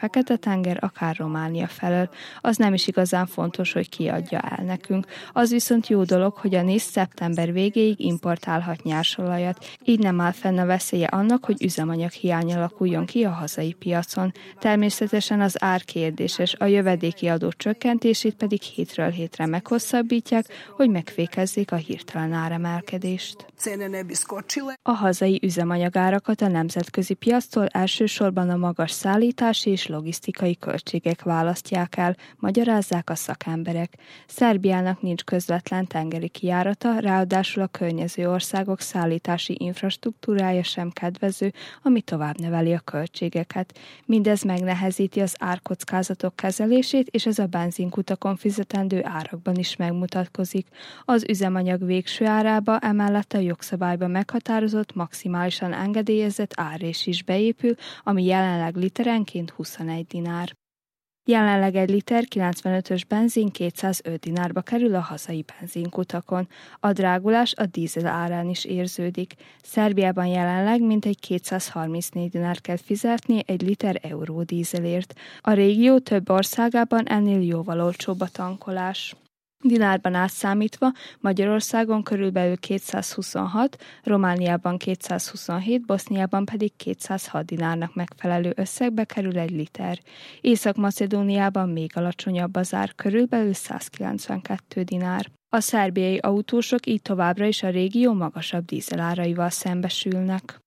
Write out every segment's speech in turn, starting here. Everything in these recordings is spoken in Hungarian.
Fekete-tenger, akár Románia felől. Az nem is igazán fontos, hogy ki adja el nekünk. Az viszont jó dolog, hogy a NIS szeptember végéig importálhat nyersolajat. Így nem áll fenn a veszélye annak, hogy üzemanyaghiány alakuljon ki a hazai piacon. Természetesen az ár kérdéses, a jövedéki adó csökkentését pedig hétről hétre meghosszabbítják, hogy megfékezzék a hirtelen áremelkedést. A hazai üzemanyagárakat a nemzetközi piactól elsősorban a magas szállítási és logisztikai költségek választják el, magyarázzák a szakemberek. Szerbiának nincs közvetlen tengeri kijárata, ráadásul a környező országok szállítási infrastruktúrája sem kedvező, ami tovább növeli a költségeket. Mindez megnehezíti az árkockázatok kezelését, és ez a benzinkutakon fizetendő árakban is megmutatkozik. Az üzemanyag végső árába emellett a jogszabályban meghatározott maximálisan engedélyezett árrés is beépül, ami jelenleg literenként 21 dinár. Jelenleg egy liter 95-ös benzin 205 dinárba kerül a hazai benzinkutakon. A drágulás a dízel árán is érződik. Szerbiában jelenleg mintegy 234 dinár kell fizetni egy liter euródízelért. A régió több országában ennél jóval olcsóbb a tankolás. Dinárban átszámítva Magyarországon körülbelül 226, Romániában 227, Boszniában pedig 206 dinárnak megfelelő összegbe kerül egy liter. Észak-Macedóniában még alacsonyabb az ár, körülbelül 192 dinár. A szerbiai autósok így továbbra is a régió magasabb dízeláraival szembesülnek.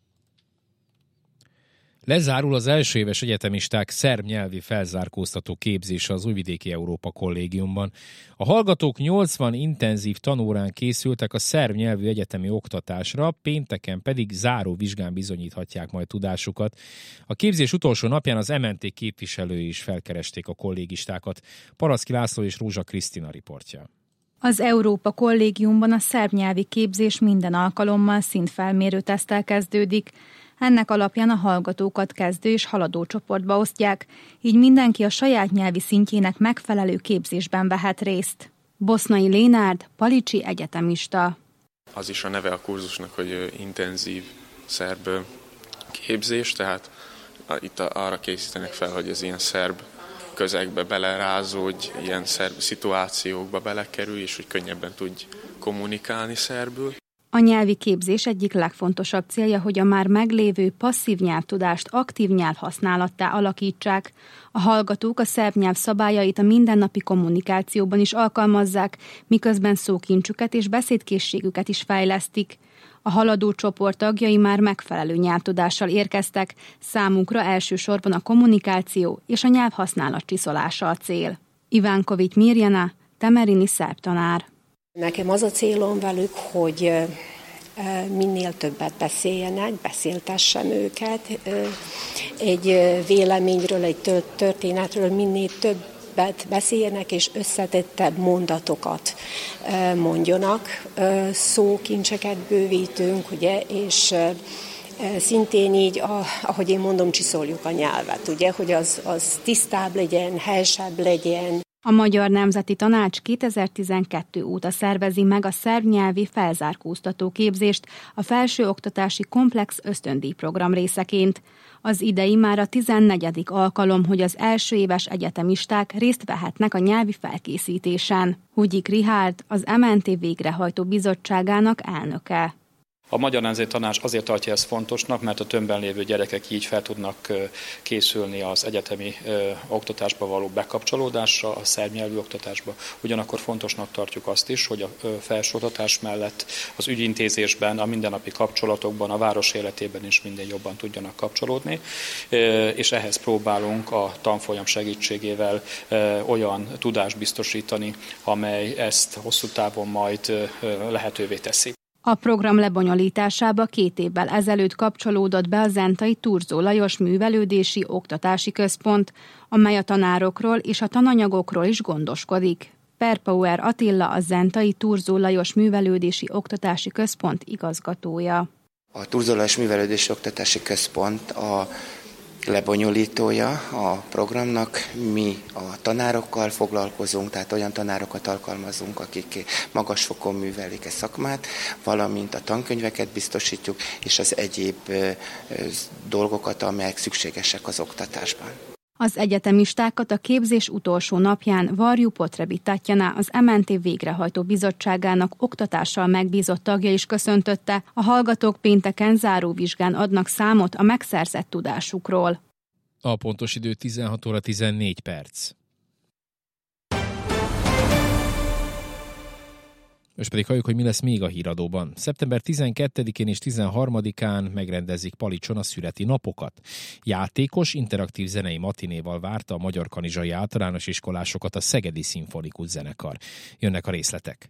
Lezárul az első éves egyetemisták szerb nyelvi felzárkóztató képzése az Újvidéki Európa Kollégiumban. A hallgatók 80 intenzív tanórán készültek a szerb nyelvű egyetemi oktatásra, pénteken pedig záró vizsgán bizonyíthatják majd tudásukat. A képzés utolsó napján az MNT képviselői is felkeresték a kollégistákat. Paraszki László és Rózsa Krisztina riportja. Az Európa Kollégiumban a szerb nyelvi képzés minden alkalommal szintfelmérő teszttel kezdődik. Ennek alapján a hallgatókat kezdő és haladó csoportba osztják, így mindenki a saját nyelvi szintjének megfelelő képzésben vehet részt. Bosznai Lénárd, palicsi egyetemista. Az is a neve a kurzusnak, hogy intenzív szerb képzés, tehát itt arra készítenek fel, hogy az ilyen szerb közegbe belerázódj, ilyen szerb szituációkba belekerülj, és hogy könnyebben tudj kommunikálni szerbül. A nyelvi képzés egyik legfontosabb célja, hogy a már meglévő passzív nyelvtudást aktív nyelvhasználattá alakítsák. A hallgatók a szerb nyelv szabályait a mindennapi kommunikációban is alkalmazzák, miközben szókincsüket és beszédkészségüket is fejlesztik. A haladó csoport tagjai már megfelelő nyelvtudással érkeztek, számukra elsősorban a kommunikáció és a nyelvhasználat csiszolása a cél. Ivánkovics Mirjana, temerini szerb tanár. Nekem az a célom velük, hogy minél többet beszéljenek, beszéltessem őket. Egy véleményről, egy történetről minél többet beszéljenek, és összetettebb mondatokat mondjanak. Szókincseket bővítünk, ugye, és szintén így, ahogy én mondom, csiszoljuk a nyelvet, ugye, hogy az tisztább legyen, helyesebb legyen. A Magyar Nemzeti Tanács 2012 óta szervezi meg a szerb nyelvi felzárkóztató képzést a felsőoktatási komplex ösztöndíjprogram részeként. Az idei már a 14. alkalom, hogy az első éves egyetemisták részt vehetnek a nyelvi felkészítésen. Hugyik Rihárd, az MNT végrehajtó bizottságának elnöke. A Magyar Nemzeti Tanács azért tartja ezt fontosnak, mert a tömbben lévő gyerekek így fel tudnak készülni az egyetemi oktatásba való bekapcsolódásra, a szerb nyelvű oktatásba. Ugyanakkor fontosnak tartjuk azt is, hogy a felsőoktatás mellett az ügyintézésben, a mindennapi kapcsolatokban, a város életében is minden jobban tudjanak kapcsolódni, és ehhez próbálunk a tanfolyam segítségével olyan tudást biztosítani, amely ezt hosszú távon majd lehetővé teszi. A program lebonyolításába 2 évvel ezelőtt kapcsolódott be a zentai Thurzó Lajos Művelődési Oktatási Központ, amely a tanárokról és a tananyagokról is gondoskodik. Perpauer Attila, a zentai Thurzó Lajos Művelődési Oktatási Központ igazgatója. A Thurzó Lajos Művelődési Oktatási Központ a lebonyolítója a programnak. Mi a tanárokkal foglalkozunk, tehát olyan tanárokat alkalmazunk, akik magasfokon művelik a szakmát, valamint a tankönyveket biztosítjuk, és az egyéb dolgokat, amelyek szükségesek az oktatásban. Az egyetemistákat a képzés utolsó napján Varjú Potrebi Tatjana, az MNT végrehajtó bizottságának oktatással megbízott tagja is köszöntötte. A hallgatók pénteken záróvizsgán adnak számot a megszerzett tudásukról. A pontos idő 16 óra 14 perc. Most pedig halljuk, hogy mi lesz még a híradóban. Szeptember 12-én és 13-án megrendezik Palicson a szüreti napokat. Játékos, interaktív zenei matinéval várta a Magyar Kanizsai Általános Iskolásokat a Szegedi Szimfonikus Zenekar. Jönnek a részletek.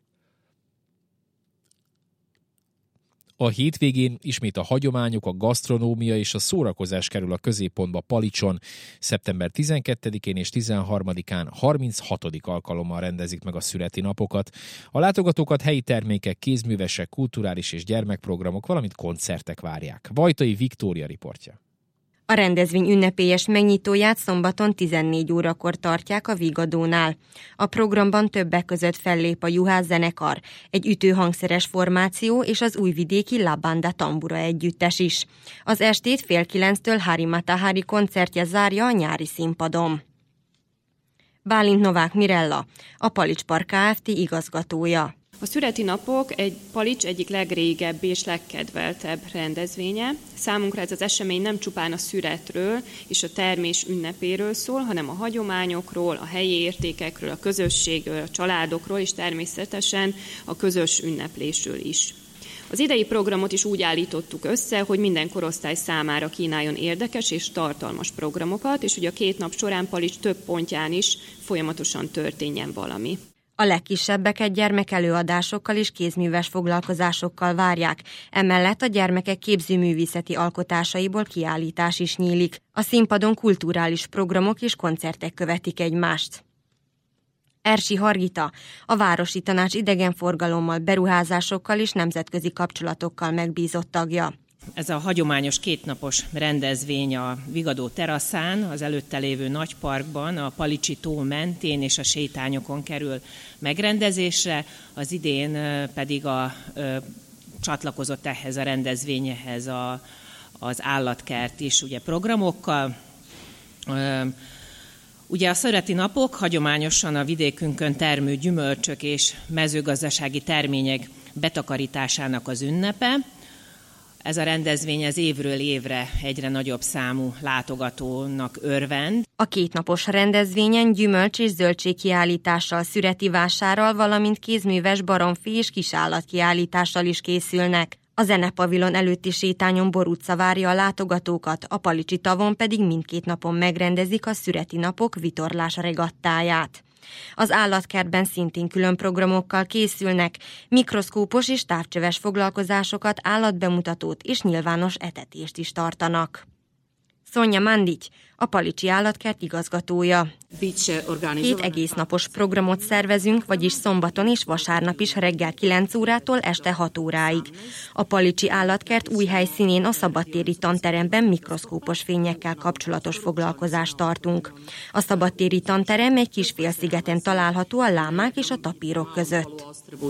A hétvégén ismét a hagyományok, a gasztronómia és a szórakozás kerül a középpontba Palicson. Szeptember 12-én és 13-án 36. alkalommal rendezik meg a szüreti napokat. A látogatókat helyi termékek, kézművesek, kulturális és gyermekprogramok, valamint koncertek várják. Vajtai Viktória riportja. A rendezvény ünnepélyes megnyitóját szombaton 14 órakor tartják a Vigadónál. A programban többek között fellép a Juhász zenekar, egy ütőhangszeres formáció és az újvidéki La Banda tambura együttes is. Az estét 8:30 Hari Matahari koncertje zárja a nyári színpadon. Bálint Novák Mirella, a Palics Park Kft. Igazgatója. A szüreti napok egy Palics egyik legrégebbi és legkedveltebb rendezvénye. Számunkra ez az esemény nem csupán a szüretről és a termés ünnepéről szól, hanem a hagyományokról, a helyi értékekről, a közösségről, a családokról és természetesen a közös ünneplésről is. Az idei programot is úgy állítottuk össze, hogy minden korosztály számára kínáljon érdekes és tartalmas programokat, és hogy a 2 nap során Palics több pontján is folyamatosan történjen valami. A legkisebbeket gyermekelőadásokkal és kézműves foglalkozásokkal várják, emellett a gyermekek képzőművészeti alkotásaiból kiállítás is nyílik. A színpadon kulturális programok és koncertek követik egymást. Erzsi Hargita, a Városi Tanács idegenforgalommal, beruházásokkal és nemzetközi kapcsolatokkal megbízott tagja. Ez a hagyományos 2 napos rendezvény a Vigadó teraszán, az előtte lévő nagyparkban, a Palicsi tó mentén és a sétányokon kerül megrendezésre, az idén pedig csatlakozott ehhez a rendezvényhez az állatkert is ugye programokkal. Ugye a szüreti napok hagyományosan a vidékünkön termő gyümölcsök és mezőgazdasági termények betakarításának az ünnepe. Ez a rendezvény az évről évre egyre nagyobb számú látogatónak örvend. A 2 napos rendezvényen gyümölcs- és zöldségkiállítással, szüreti vásárral, valamint kézműves baromfi és kisállatkiállítással is készülnek. A zenepavilon előtti sétányon Bor utca várja a látogatókat, a Palicsi tavon pedig mindkét napon megrendezik a szüreti napok vitorlás regattáját. Az állatkertben szintén külön programokkal készülnek, mikroszkópos és távcsöves foglalkozásokat, állatbemutatót és nyilvános etetést is tartanak. Szonya Mandics, a Palicsi állatkert igazgatója. 2 egésznapos programot szervezünk, vagyis szombaton és vasárnap is reggel 9 órától este 6 óráig. A Palicsi állatkert új helyszínén a szabadtéri tanteremben mikroszkópos fényekkel kapcsolatos foglalkozást tartunk. A szabadtéri tanterem egy kis félszigeten található a lámák és a tapírok között.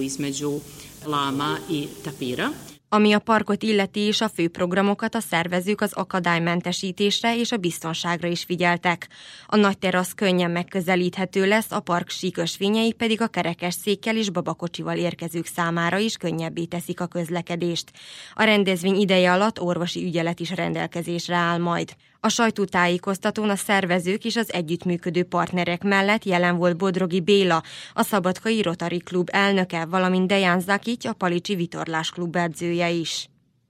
Ami a parkot illeti és a főprogramokat, a szervezők az akadálymentesítésre és a biztonságra is figyeltek. A nagy terasz könnyen megközelíthető lesz, a park síkösvényei pedig a kerekesszékkel és babakocsival érkezők számára is könnyebbé teszik a közlekedést. A rendezvény ideje alatt orvosi ügyelet is rendelkezésre áll majd. A sajtótájékoztatón a szervezők és az együttműködő partnerek mellett jelen volt Bodrogi Béla, a Szabadkai Rotary Klub elnöke, valamint Dejan Zakic, a Palicsi Vitorlás Klub edzője is.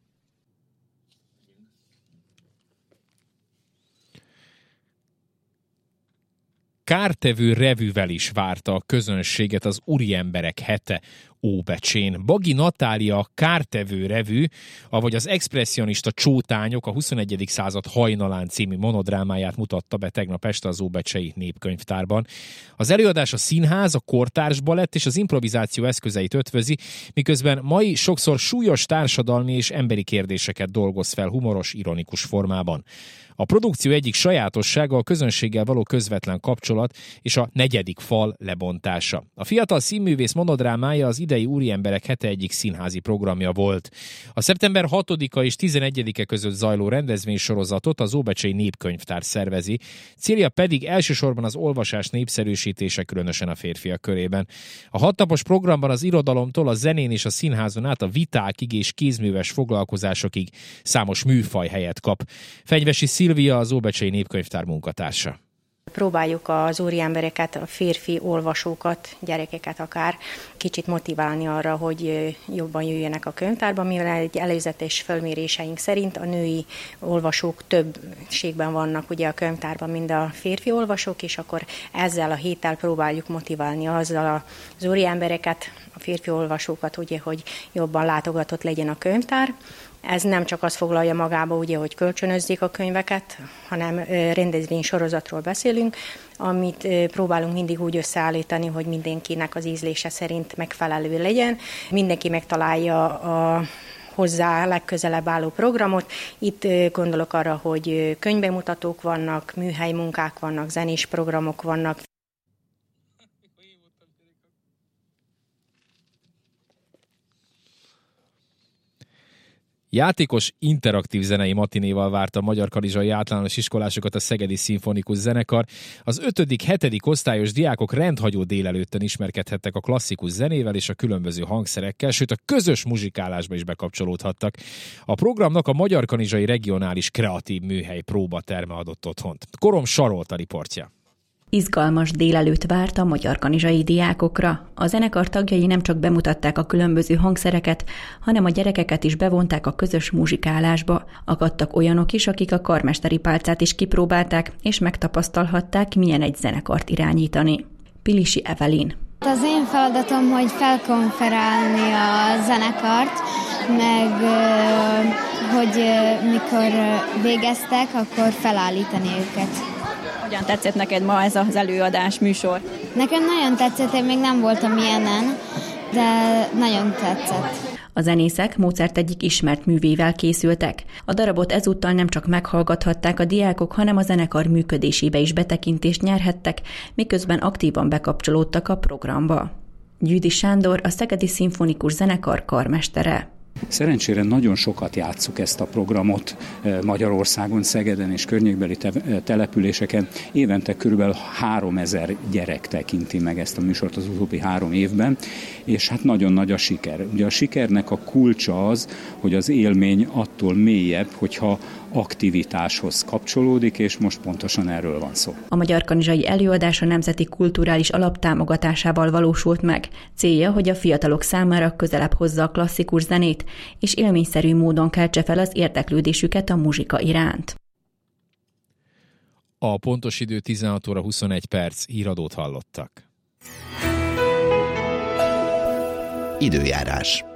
Kártevő revűvel is várta a közönséget az Úriemberek hete Óbecsén. Bagi Natália kártevő revű, avagy az expresszionista csótányok a 21. század hajnalán című monodrámáját mutatta be tegnap este az Óbecsei Népkönyvtárban. Az előadás a színház, a kortárs balett és az improvizáció eszközeit ötvözi, miközben mai sokszor súlyos társadalmi és emberi kérdéseket dolgoz fel humoros, ironikus formában. A produkció egyik sajátossága a közönséggel való közvetlen kapcsolat és a negyedik fal lebontása. A fiatal színművész monodrámája az ide idei Úriemberek hete egyik színházi programja volt. A szeptember 6-a és 11-e között zajló rendezvénysorozatot az Óbecsei Népkönyvtár szervezi, célja pedig elsősorban az olvasás népszerűsítése, különösen a férfiak körében. A 6 napos programban az irodalomtól a zenén és a színházon át a vitákig és kézműves foglalkozásokig számos műfaj helyet kap. Fenyvesi Szilvia, az Óbecsei Népkönyvtár munkatársa. Próbáljuk az úriembereket, a férfi olvasókat, gyerekeket akár kicsit motiválni arra, hogy jobban jöjjenek a könyvtárba, mivel egy előzetes felméréseink szerint a női olvasók többségben vannak ugye a könyvtárban, mint a férfi olvasók, és akkor ezzel a héttel próbáljuk motiválni azzal az úriembereket, a férfi olvasókat, ugye, hogy jobban látogatott legyen a könyvtár. Ez nem csak azt foglalja magába, ugye, hogy kölcsönözzék a könyveket, hanem rendezvénysorozatról beszélünk, amit próbálunk mindig úgy összeállítani, hogy mindenkinek az ízlése szerint megfelelő legyen. Mindenki megtalálja a hozzá legközelebb álló programot. Itt gondolok arra, hogy könyvbemutatók vannak, műhelymunkák vannak, zenés programok vannak. Játékos, interaktív zenei matinéval várta a Magyar Kanizsai általános iskolásokat a Szegedi Szimfonikus Zenekar. Az 5.-7. osztályos diákok rendhagyó délelőtten ismerkedhettek a klasszikus zenével és a különböző hangszerekkel, sőt a közös muzsikálásba is bekapcsolódhattak. A programnak a Magyar Kanizsai Regionális Kreatív Műhely próbaterme adott otthont. Korom Sarolt a riportja. Izgalmas délelőtt várt a magyar kanizsai diákokra. A zenekar tagjai nem csak bemutatták a különböző hangszereket, hanem a gyerekeket is bevonták a közös muzsikálásba. Akadtak olyanok is, akik a karmesteri pálcát is kipróbálták, és megtapasztalhatták, milyen egy zenekart irányítani. Pilisi Evelyn. Az én feladatom, hogy felkonferálni a zenekart, meg hogy mikor végeztek, akkor felállítani őket. Hogyan tetszett neked ma ez az előadás, műsor? Nekem nagyon tetszett, én még nem voltam ilyenen, de nagyon tetszett. A zenészek Mozart egyik ismert művével készültek. A darabot ezúttal nem csak meghallgathatták a diákok, hanem a zenekar működésébe is betekintést nyerhettek, miközben aktívan bekapcsolódtak a programba. Gyűdi Sándor, a Szegedi Szimfonikus Zenekar karmestere. Szerencsére nagyon sokat játsszuk ezt a programot Magyarországon, Szegeden és környékbeli településeken. Évente körülbelül 3000 gyerek tekinti meg ezt a műsort az utóbbi 3 évben, és hát nagyon nagy a siker. Ugye a sikernek a kulcsa az, hogy az élmény attól mélyebb, hogyha aktivitáshoz kapcsolódik, és most pontosan erről van szó. A Magyar Kanizsai előadás a Nemzeti Kulturális Alap támogatásával valósult meg. Célja, hogy a fiatalok számára közelebb hozza a klasszikus zenét, és élményszerű módon keltse fel az érdeklődésüket a muzsika iránt. A pontos idő 16 óra 21 perc, híradót hallottak. Időjárás.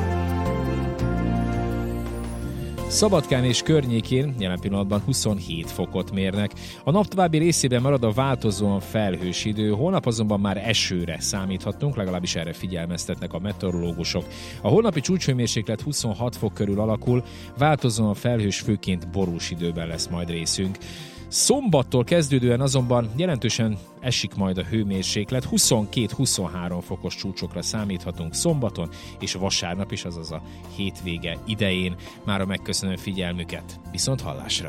Szabadkán és környékén jelen pillanatban 27 fokot mérnek. A nap további részében marad a változóan felhős idő, holnap azonban már esőre számíthatunk, legalábbis erre figyelmeztetnek a meteorológusok. A holnapi csúcshőmérséklet 26 fok körül alakul, változóan felhős, főként borús időben lesz majd részünk. Szombattól kezdődően azonban jelentősen esik majd a hőmérséklet, 22-23 fokos csúcsokra számíthatunk szombaton és vasárnap is, azaz a hétvége idején. Mára megköszönöm figyelmüket, viszont hallásra!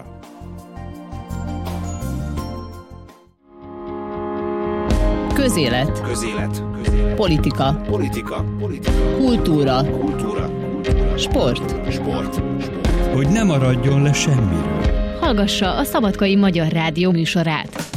Közélet. Politika. Kultúra. Sport. Hogy ne maradjon le semmiről. Hallgassa a Szabadkai Magyar Rádió műsorát.